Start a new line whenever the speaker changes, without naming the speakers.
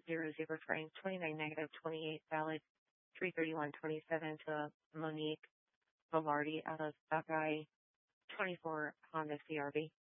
0 frank, 29 negative, 28 valid, 331.27 to Monique Bavardi out of Buckeye, 24 Honda CRV.